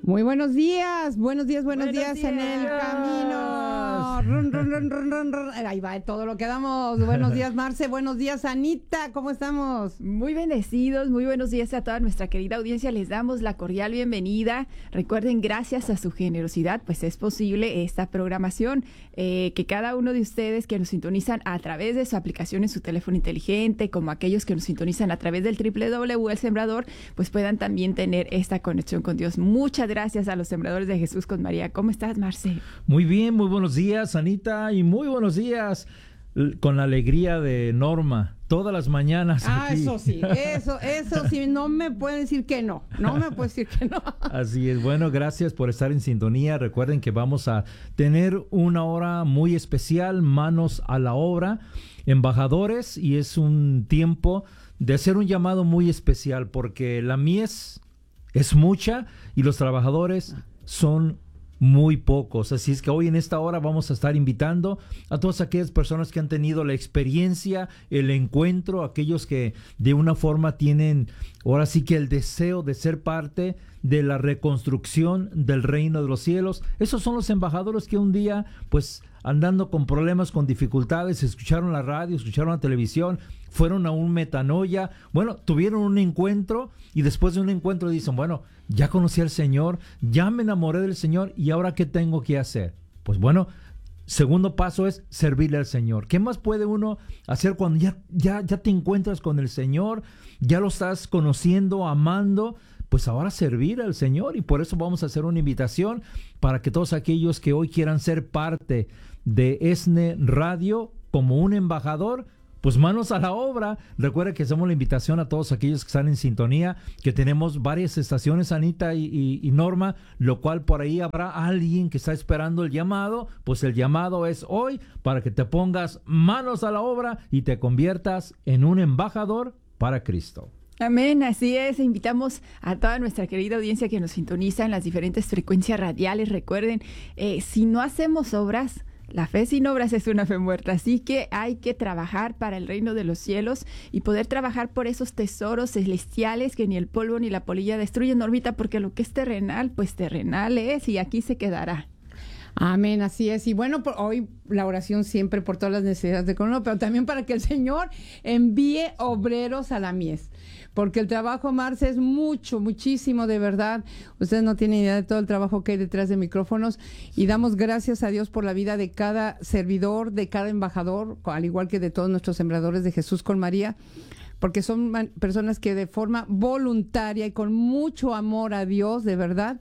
Muy buenos días en el camino. Run, run, run, run, run, run. Ahí va todo lo que damos. Buenos días, Marce. Buenos días, Anita. ¿Cómo estamos? Muy bendecidos, muy buenos días a toda nuestra querida audiencia. Les damos la cordial bienvenida. Recuerden, gracias a su generosidad, pues es posible esta programación, que cada uno de ustedes que nos sintonizan a través de su aplicación en su teléfono inteligente, como aquellos que nos sintonizan a través del www.el Sembrador, pues puedan también tener esta conexión con Dios. Muchas gracias a los Sembradores de Jesús con María. ¿Cómo estás, Marce? Muy bien, muy buenos días, Anita, y muy buenos días con la alegría de Norma. Todas las mañanas aquí. Eso sí, no me pueden decir que no. No me pueden decir que no. Así es. Bueno, gracias por estar en sintonía. Recuerden que vamos a tener una hora muy especial, manos a la obra, embajadores, y es un tiempo de hacer un llamado muy especial porque la mies es mucha y los trabajadores son muy pocos. Así es que hoy en esta hora vamos a estar invitando a todas aquellas personas que han tenido la experiencia, el encuentro, aquellos que de una forma tienen ahora sí que el deseo de ser parte de la reconstrucción del reino de los cielos. Esos son los embajadores que un día, pues andando con problemas, con dificultades, escucharon la radio, escucharon la televisión, fueron a un metanoia, bueno, tuvieron un encuentro y después de un encuentro dicen, bueno, ya conocí al Señor, ya me enamoré del Señor y ahora ¿qué tengo que hacer? Pues bueno, segundo paso es servirle al Señor. ¿Qué más puede uno hacer cuando ya te encuentras con el Señor, ya lo estás conociendo, amando? Pues ahora servir al Señor, y por eso vamos a hacer una invitación para que todos aquellos que hoy quieran ser parte de ESNE Radio como un embajador, pues manos a la obra. Recuerda que hacemos la invitación a todos aquellos que están en sintonía, que tenemos varias estaciones, Anita y Norma, lo cual por ahí habrá alguien que está esperando el llamado. Pues el llamado es hoy para que te pongas manos a la obra y te conviertas en un embajador para Cristo. Amén, así es. Invitamos a toda nuestra querida audiencia que nos sintoniza en las diferentes frecuencias radiales. Recuerden, si no hacemos obras, la fe sin obras es una fe muerta, así que hay que trabajar para el reino de los cielos y poder trabajar por esos tesoros celestiales que ni el polvo ni la polilla destruyen, Normita, porque lo que es terrenal, pues terrenal es y aquí se quedará. Amén, así es. Y bueno, hoy la oración siempre por todas las necesidades de Colombia, pero también para que el Señor envíe obreros a la mies. Porque el trabajo, Marce, es muchísimo, de verdad. Ustedes no tienen idea de todo el trabajo que hay detrás de micrófonos. Y damos gracias a Dios por la vida de cada servidor, de cada embajador, al igual que de todos nuestros sembradores de Jesús con María, porque son personas que de forma voluntaria y con mucho amor a Dios, de verdad,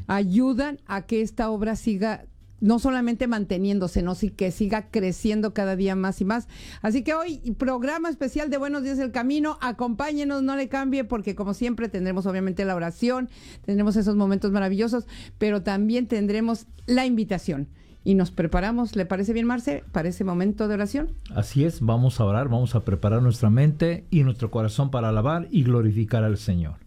ayudan a que esta obra siga no solamente manteniéndose, no, sí que siga creciendo cada día más y más. Así que hoy, programa especial de Buenos Días del Camino. Acompáñenos, no le cambie, porque como siempre tendremos obviamente la oración, tendremos esos momentos maravillosos, pero también tendremos la invitación. Y nos preparamos, ¿le parece bien, Marce, para ese momento de oración? Así es, vamos a orar, vamos a preparar nuestra mente y nuestro corazón para alabar y glorificar al Señor.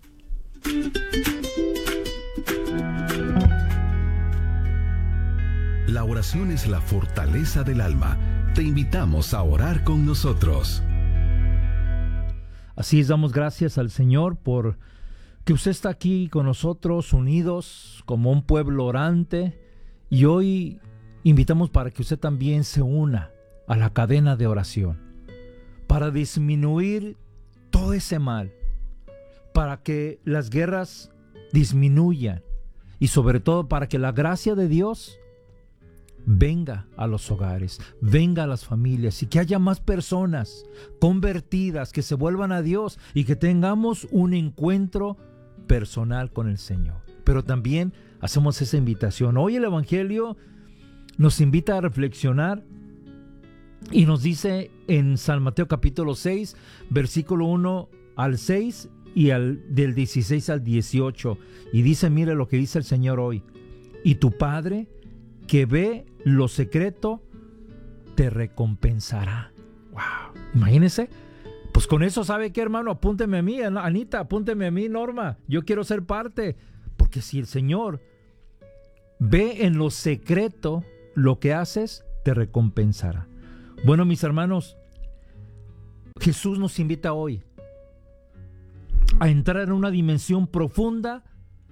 La oración es la fortaleza del alma. Te invitamos a orar con nosotros. Así es, damos gracias al Señor por que usted está aquí con nosotros, unidos como un pueblo orante. Y hoy invitamos para que usted también se una a la cadena de oración, para disminuir todo ese mal, para que las guerras disminuyan y sobre todo para que la gracia de Dios venga a los hogares, venga a las familias y que haya más personas convertidas que se vuelvan a Dios y que tengamos un encuentro personal con el Señor. Pero también hacemos esa invitación. Hoy el Evangelio nos invita a reflexionar y nos dice en San Mateo capítulo 6, versículo 1 al 6 y del 16 al 18. Y dice, mire lo que dice el Señor hoy: y tu Padre que ve lo secreto te recompensará. Wow, imagínense. Pues con eso, ¿sabe qué, hermano? Apúnteme a mí, Anita, apúnteme a mí, Norma. Yo quiero ser parte. Porque si el Señor ve en lo secreto lo que haces, te recompensará. Bueno, mis hermanos, Jesús nos invita hoy a entrar en una dimensión profunda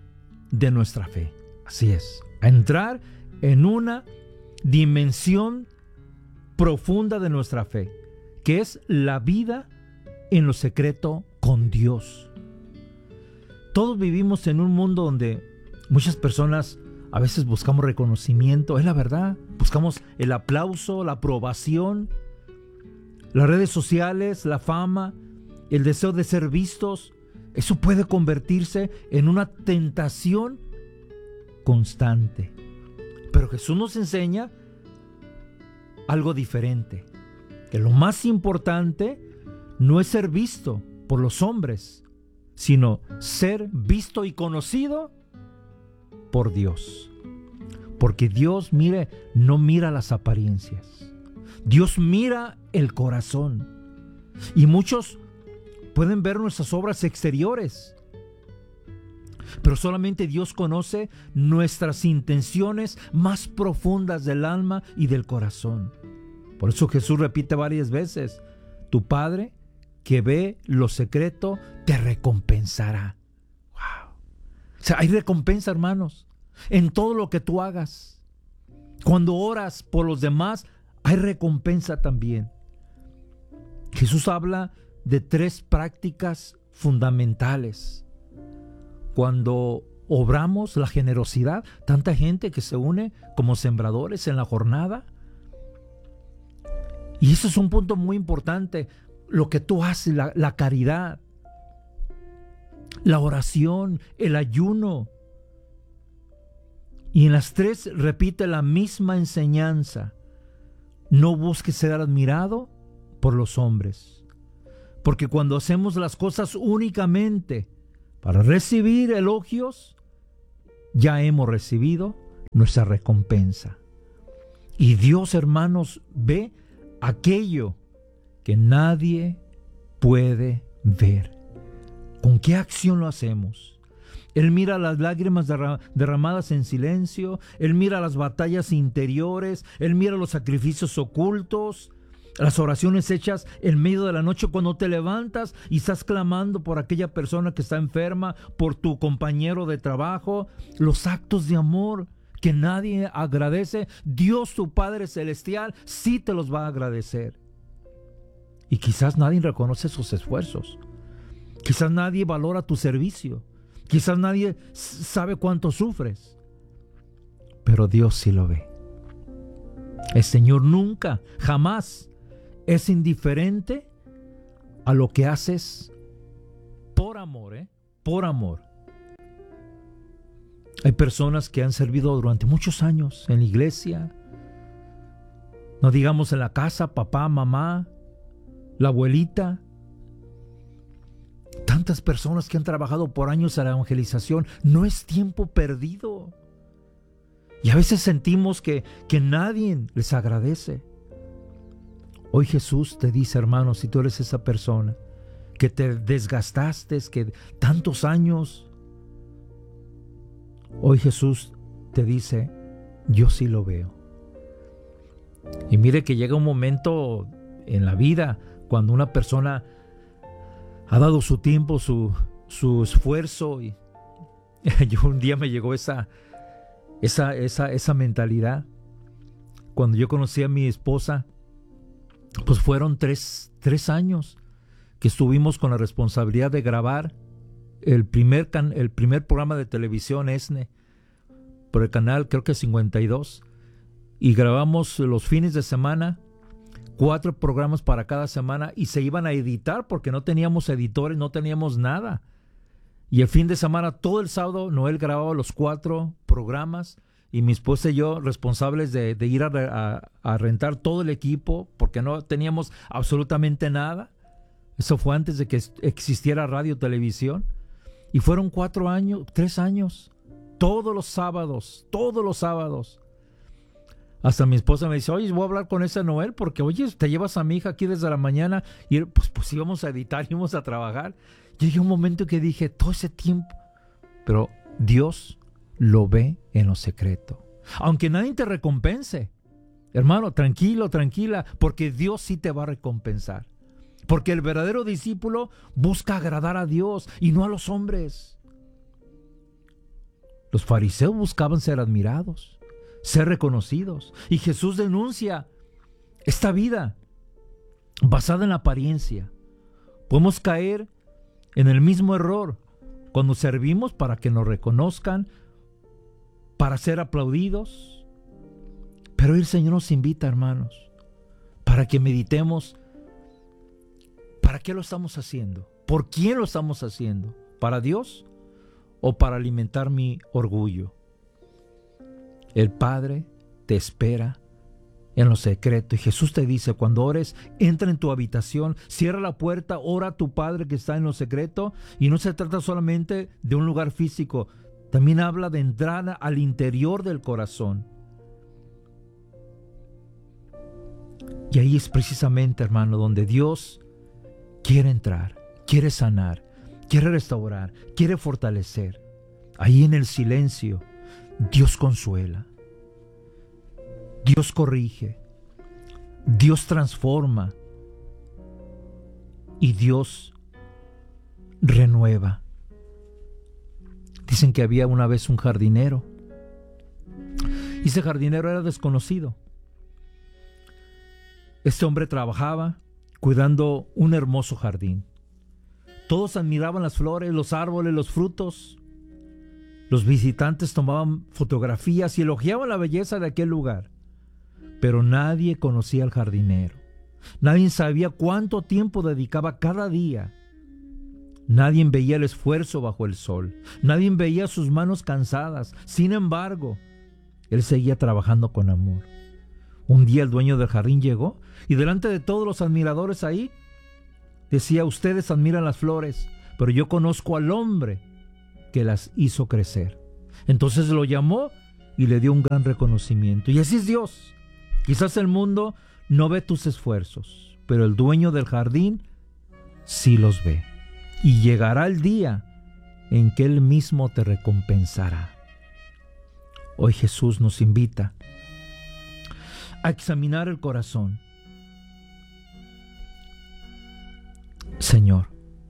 de nuestra fe. Así es, a entrar en una dimensión profunda de nuestra fe, que es la vida en lo secreto con Dios. Todos vivimos en un mundo donde muchas personas a veces buscamos reconocimiento, es la verdad, buscamos el aplauso, la aprobación, las redes sociales, la fama, el deseo de ser vistos. Eso puede convertirse en una tentación constante. Pero Jesús nos enseña algo diferente, que lo más importante no es ser visto por los hombres, sino ser visto y conocido por Dios. Porque Dios, mire, no mira las apariencias. Dios mira el corazón. Y muchos pueden ver nuestras obras exteriores, pero solamente Dios conoce nuestras intenciones más profundas del alma y del corazón. Por eso Jesús repite varias veces: tu Padre que ve lo secreto te recompensará. Wow. O sea, hay recompensa, hermanos, en todo lo que tú hagas. Cuando oras por los demás, hay recompensa también. Jesús habla de 3 prácticas fundamentales. Cuando obramos la generosidad, tanta gente que se une como sembradores en la jornada. Y eso es un punto muy importante. Lo que tú haces, la caridad, la oración, el ayuno. Y en las 3 repite la misma enseñanza: no busques ser admirado por los hombres, porque cuando hacemos las cosas únicamente para recibir elogios, ya hemos recibido nuestra recompensa. Y Dios, hermanos, ve aquello que nadie puede ver. ¿Con qué acción lo hacemos? Él mira las lágrimas derramadas en silencio. Él mira las batallas interiores. Él mira los sacrificios ocultos, las oraciones hechas en medio de la noche cuando te levantas y estás clamando por aquella persona que está enferma, por tu compañero de trabajo. Los actos de amor que nadie agradece, Dios tu Padre Celestial sí te los va a agradecer. Y quizás nadie reconoce sus esfuerzos. Quizás nadie valora tu servicio. Quizás nadie sabe cuánto sufres. Pero Dios sí lo ve. El Señor nunca, jamás es indiferente a lo que haces por amor, por amor. Hay personas que han servido durante muchos años en la iglesia, no digamos en la casa, papá, mamá, la abuelita. Tantas personas que han trabajado por años en la evangelización. No es tiempo perdido. Y a veces sentimos que nadie les agradece. Hoy Jesús te dice, hermano, si tú eres esa persona que te desgastaste, que tantos años, hoy Jesús te dice, yo sí lo veo. Y mire que llega un momento en la vida cuando una persona ha dado su tiempo, su esfuerzo, y yo un día me llegó esa mentalidad. Cuando yo conocí a mi esposa, pues fueron tres años que estuvimos con la responsabilidad de grabar el primer programa de televisión ESNE por el canal, creo que 52, y grabamos los fines de semana 4 programas para cada semana, y se iban a editar porque no teníamos editores, no teníamos nada. Y el fin de semana, todo el sábado, Noel grababa los 4 programas, y mi esposa y yo responsables de ir a rentar todo el equipo porque no teníamos absolutamente nada. Eso fue antes de que existiera radio, televisión. Y fueron 3 años, todos los sábados. Hasta mi esposa me dice, oye, voy a hablar con ese Noel porque, oye, te llevas a mi hija aquí desde la mañana, y pues íbamos a editar, íbamos a trabajar. Llegué a un momento que dije, todo ese tiempo, pero Dios lo ve en lo secreto. Aunque nadie te recompense, hermano, tranquilo, tranquila, porque Dios sí te va a recompensar. Porque el verdadero discípulo busca agradar a Dios y no a los hombres. Los fariseos buscaban ser admirados, ser reconocidos. Y Jesús denuncia esta vida basada en la apariencia. Podemos caer en el mismo error cuando servimos para que nos reconozcan, para ser aplaudidos. Pero el Señor nos invita, hermanos, para que meditemos. ¿Para qué lo estamos haciendo? ¿Por quién lo estamos haciendo? ¿Para Dios o para alimentar mi orgullo? El Padre te espera en lo secreto. Y Jesús te dice, cuando ores, entra en tu habitación, cierra la puerta, ora a tu Padre que está en lo secreto. Y no se trata solamente de un lugar físico, también habla de entrar al interior del corazón. Y ahí es precisamente, hermano, donde Dios quiere entrar, quiere sanar, quiere restaurar, quiere fortalecer. Ahí en el silencio, Dios consuela, Dios corrige, Dios transforma y Dios renueva. Dicen que había una vez un jardinero y ese jardinero era desconocido. Este hombre trabajaba cuidando un hermoso jardín. Todos admiraban las flores, los árboles, los frutos. Los visitantes tomaban fotografías y elogiaban la belleza de aquel lugar. Pero nadie conocía al jardinero. Nadie sabía cuánto tiempo dedicaba cada día. Nadie veía el esfuerzo bajo el sol. Nadie veía sus manos cansadas. Sin embargo, él seguía trabajando con amor. Un día el dueño del jardín llegó y delante de todos los admiradores ahí decía: ustedes admiran las flores, pero yo conozco al hombre que las hizo crecer. Entonces lo llamó y le dio un gran reconocimiento. Y así es Dios. Quizás el mundo no ve tus esfuerzos, pero el dueño del jardín sí los ve. Y llegará el día en que Él mismo te recompensará. Hoy Jesús nos invita a examinar el corazón. Señor,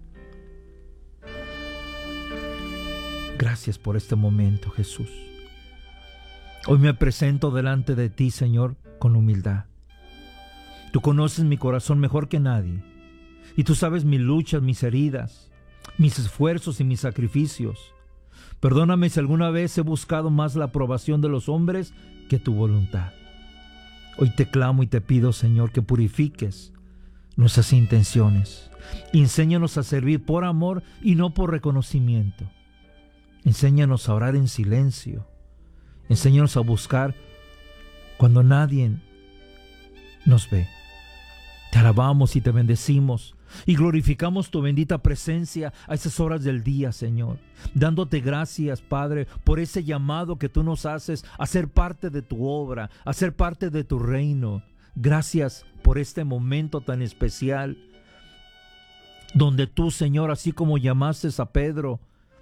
gracias por este momento, Jesús. Hoy me presento delante de ti, Señor, con humildad. Tú conoces mi corazón mejor que nadie. Y tú sabes mis luchas, mis heridas, mis esfuerzos y mis sacrificios. Perdóname si alguna vez he buscado más la aprobación de los hombres que tu voluntad. Hoy te clamo y te pido, Señor, que purifiques nuestras intenciones. Enséñanos a servir por amor y no por reconocimiento. Enséñanos a orar en silencio. Enséñanos a buscar cuando nadie nos ve. Te alabamos y te bendecimos y glorificamos tu bendita presencia a esas horas del día, Señor. Dándote gracias, Padre, por ese llamado que tú nos haces a ser parte de tu obra, a ser parte de tu reino. Gracias por este momento tan especial, donde tú, Señor, así como llamaste a Pedro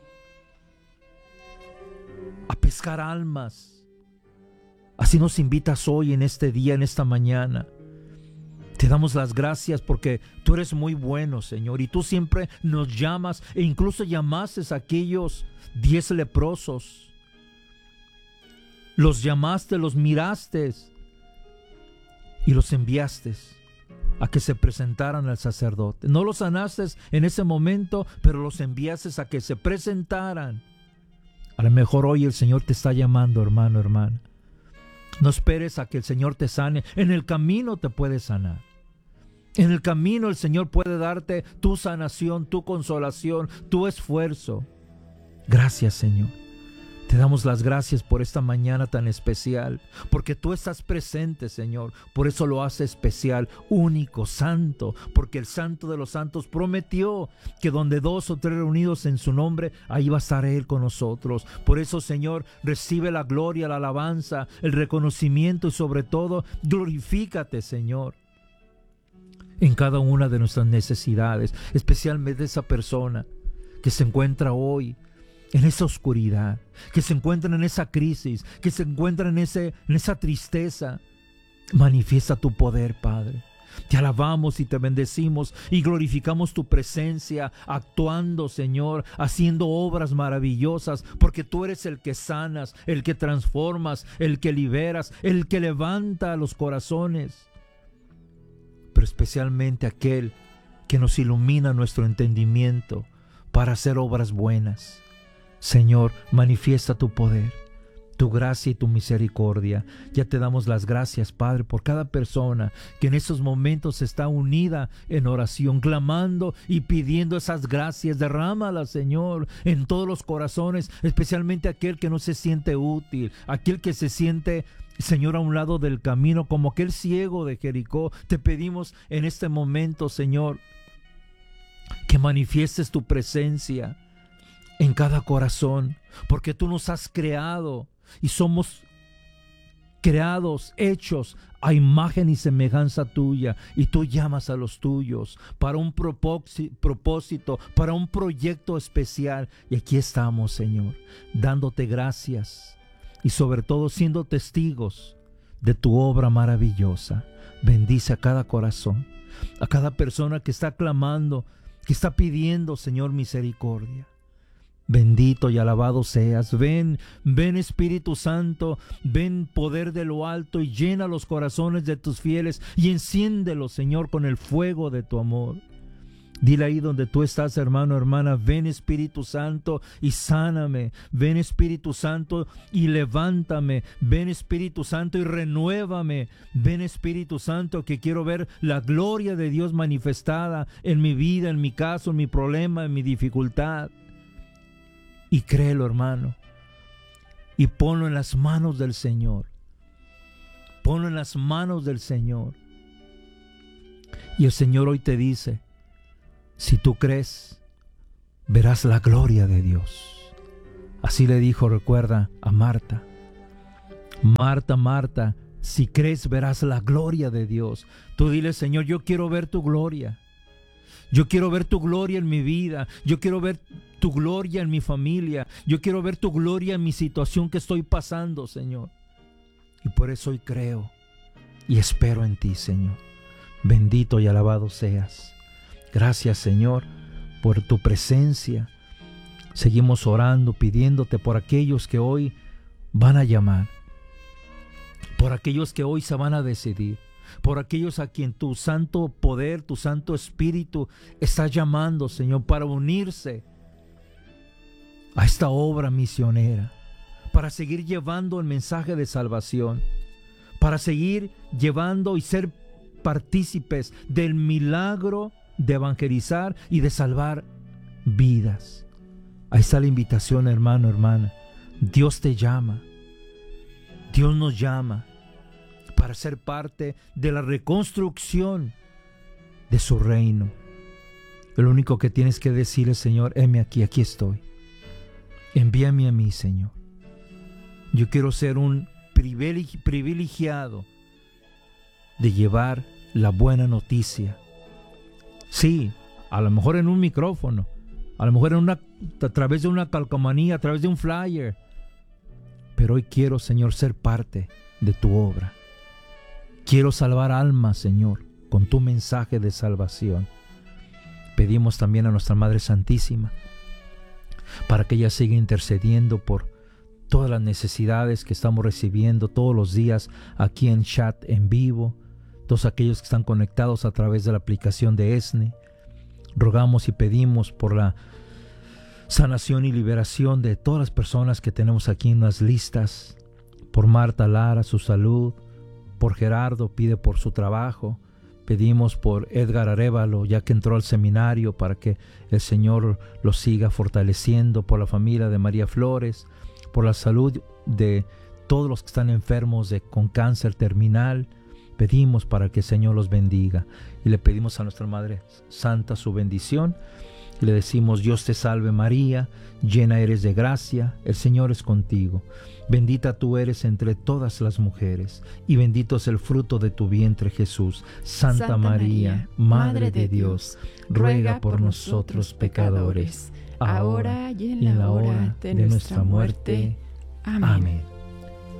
a pescar almas, así nos invitas hoy en este día, en esta mañana. Te damos las gracias porque tú eres muy bueno, Señor, y tú siempre nos llamas e incluso llamaste a aquellos 10 leprosos. Los llamaste, los miraste y los enviaste a que se presentaran al sacerdote. No los sanaste en ese momento, pero los enviaste a que se presentaran. A lo mejor hoy el Señor te está llamando, hermano, hermana. No esperes a que el Señor te sane. En el camino te puede sanar. En el camino el Señor puede darte tu sanación, tu consolación, tu esfuerzo. Gracias, Señor. Te damos las gracias por esta mañana tan especial, porque tú estás presente, Señor. Por eso lo hace especial, único, santo, porque el Santo de los Santos prometió que donde 2 o 3 reunidos en su nombre, ahí va a estar Él con nosotros. Por eso, Señor, recibe la gloria, la alabanza, el reconocimiento y sobre todo, glorifícate, Señor, en cada una de nuestras necesidades, especialmente esa persona que se encuentra hoy en esa oscuridad, que se encuentra en esa crisis, que se encuentra en esa tristeza. Manifiesta tu poder, Padre. Te alabamos y te bendecimos y glorificamos tu presencia, actuando, Señor, haciendo obras maravillosas, porque tú eres el que sanas, el que transformas, el que liberas, el que levanta los corazones, pero especialmente aquel que nos ilumina nuestro entendimiento para hacer obras buenas. Señor, manifiesta tu poder, tu gracia y tu misericordia. Ya te damos las gracias, Padre, por cada persona que en estos momentos está unida en oración, clamando y pidiendo esas gracias. Derrámalas, Señor, en todos los corazones, especialmente aquel que no se siente útil, aquel que se siente, Señor, a un lado del camino, como aquel ciego de Jericó. Te pedimos en este momento, Señor, que manifiestes tu presencia en cada corazón, porque tú nos has creado y somos creados, hechos a imagen y semejanza tuya, y tú llamas a los tuyos para un propósito, para un proyecto especial. Y aquí estamos, Señor, dándote gracias y sobre todo siendo testigos de tu obra maravillosa. Bendice a cada corazón, a cada persona que está clamando, que está pidiendo, Señor, misericordia. Bendito y alabado seas. Ven Espíritu Santo, ven poder de lo alto y llena los corazones de tus fieles y enciéndelos, Señor, con el fuego de tu amor. Dile ahí donde tú estás, hermano, hermana: ven Espíritu Santo y sáname. Ven Espíritu Santo y levántame. Ven Espíritu Santo y renuévame. Ven Espíritu Santo, que quiero ver la gloria de Dios manifestada en mi vida, en mi caso, en mi problema, en mi dificultad. Y créelo, hermano, y ponlo en las manos del Señor. Ponlo en las manos del Señor. Y el Señor hoy te dice: si tú crees, verás la gloria de Dios. Así le dijo, recuerda, a Marta: Marta, Marta, si crees, verás la gloria de Dios. Tú dile: Señor, yo quiero ver tu gloria. Yo quiero ver tu gloria en mi vida. Yo quiero ver tu gloria en mi familia. Yo quiero ver tu gloria en mi situación que estoy pasando, Señor. Y por eso hoy creo y espero en ti, Señor. Bendito y alabado seas. Gracias, Señor, por tu presencia. Seguimos orando, pidiéndote por aquellos que hoy van a llamar, por aquellos que hoy se van a decidir, por aquellos a quien tu santo poder, tu santo espíritu está llamando, Señor, para unirse a esta obra misionera, para seguir llevando el mensaje de salvación, para seguir llevando y ser partícipes del milagro de evangelizar y de salvar vidas. Ahí está la invitación, hermano, hermana. Dios te llama. Dios nos llama para ser parte de la reconstrucción de su reino. Lo único que tienes que decir es: Señor, heme aquí, aquí estoy. Envíame a mí, Señor. Yo quiero ser un privilegiado de llevar la buena noticia. Sí, a lo mejor en un micrófono, a lo mejor a través de una calcomanía, a través de un flyer. Pero hoy quiero, Señor, ser parte de tu obra. Quiero salvar almas, Señor, con tu mensaje de salvación. Pedimos también a nuestra Madre Santísima para que ella siga intercediendo por todas las necesidades que estamos recibiendo todos los días aquí en chat en vivo, todos aquellos que están conectados a través de la aplicación de ESNE. Rogamos y pedimos por la sanación y liberación de todas las personas que tenemos aquí en las listas, por Marta Lara, su salud, por Gerardo, pide por su trabajo. Pedimos por Edgar Arévalo, ya que entró al seminario, para que el Señor lo siga fortaleciendo, por la familia de María Flores, por la salud de todos los que están enfermos con cáncer terminal. Pedimos para que el Señor los bendiga y le pedimos a nuestra Madre Santa su bendición. Y le decimos: Dios te salve María, llena eres de gracia, el Señor es contigo. Bendita tú eres entre todas las mujeres, y bendito es el fruto de tu vientre Jesús. Santa María, Madre de Dios, ruega por nosotros pecadores, ahora y en la hora de nuestra muerte. Amén.